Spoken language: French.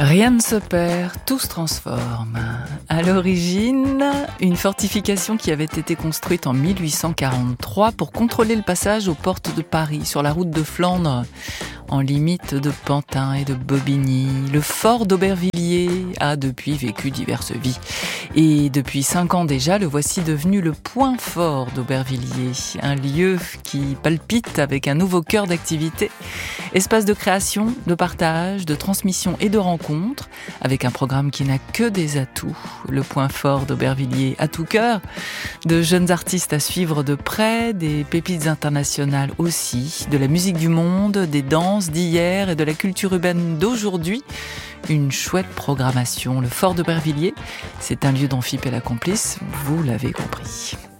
Rien ne se perd, tout se transforme. À l'origine, une fortification qui avait été construite en 1843 pour contrôler le passage aux portes de Paris, sur la route de Flandre, en limite de Pantin et de Bobigny. Le fort d'Aubervilliers a depuis vécu diverses vies. Et depuis 5 ans déjà, le voici devenu le point fort d'Aubervilliers. Un lieu qui palpite avec un nouveau cœur d'activité. Espace de création, de partage, de transmission et de rencontres, avec un programme qui n'a que des atouts. Le point fort d'Aubervilliers à tout cœur, de jeunes artistes à suivre de près, des pépites internationales aussi, de la musique du monde, des danses d'hier et de la culture urbaine d'aujourd'hui. Une chouette programmation. Le fort d'Aubervilliers, c'est un lieu dont FIP est la complice, vous l'avez compris.